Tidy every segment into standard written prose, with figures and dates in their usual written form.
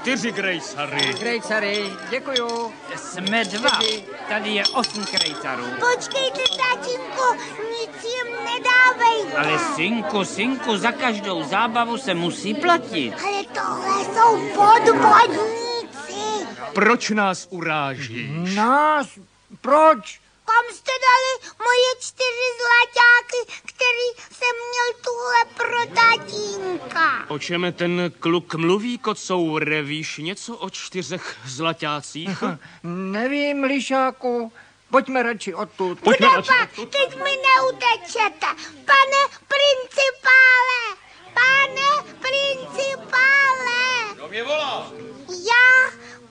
4 krejcary. Krejcary, děkuju. Jsme 2. Tady je 8 krejcarů. Počkejte, tatínku, nic jim nedávej. Ale synku, za každou zábavu se musí platit. Ale tohle jsou podvodníci. Proč nás urážíš? Nás? Proč? Kam jste dali moje 4 zlaťáky, který jsem měl tuhle pro tatínka? O čem ten kluk mluví, kocoure? Víš něco o 4 zlaťácích? Nevím, Lišáku. Pojďme radši odtud. Kudapa, teď mi neutečete. Pane principále! Pane principále! Kdo mě volá? Já,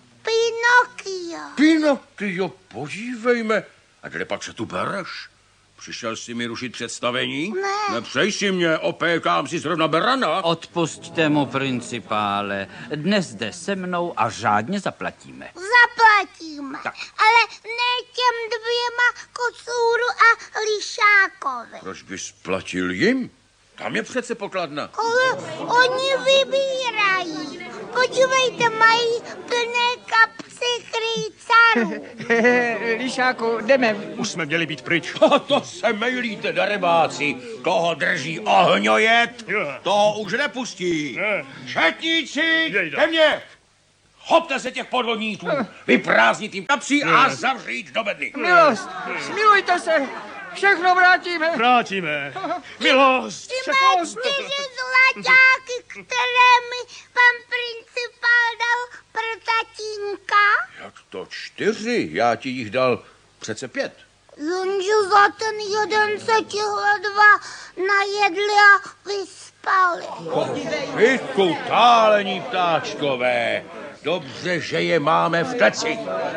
Pinokio. Pinokio, podívejme. A kde pak se tu bereš? Přišel jsi mi rušit představení? Ne. Nepřej si mě, opékám si zrovna berana. Odpusťte mu, principále. Dnes jde se mnou a řádně zaplatíme. Zaplatíme, Tak. ale ne těm 2 kocouru a lišákovi. Proč bys platil jim? Tam je přece pokladna. Ale oni vybírají. Podívejte, mají plné kapsy krejcarů. Lišáku, jdeme. Už jsme měli být pryč. To se mejlíte, darebáci. Koho drží ohňojet, toho už nepustí. Šetníci, Jejda. ke mně! Chopte se těch podvodníků, vyprázdnit jim kapsy a zavřít do bedny. Milost, smilujte se. Všechno vrátíme. Vrátíme. Milost. Ty mé 4 zlaťáky, které mi pan principál dal pro tatínka. Jak to 4? Já ti jich dal přece 5. Jenže za ten jeden se tihle 2 najedli a vyspali. Vy kutálení ptáčkové. Dobře, že je máme v kleci.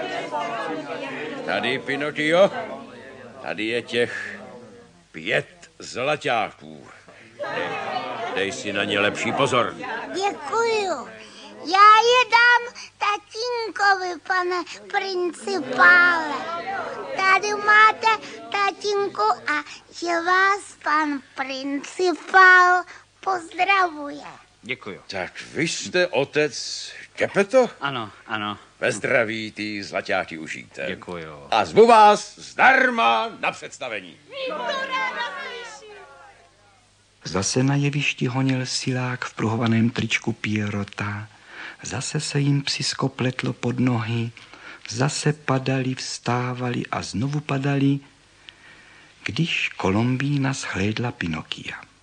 Tady, Pinokio, tady je těch 5 zlaťáků. Dej si na ně lepší pozor. Děkuju. Já je dám tatínkovi, pane principále. Tady máte tatínku a že vás pan principál pozdravuje. Děkuju. Tak vy jste otec Geppetto? Ano. Ve zdraví ty zlaťáky užijte. Děkuju. A zvu vás zdarma na představení. Zase na jevišti honil silák v pruhovaném tričku Pierrota. Zase se jim psisko pletlo pod nohy. Zase padali, vstávali a znovu padali, když Kolombína shlédla Pinokia.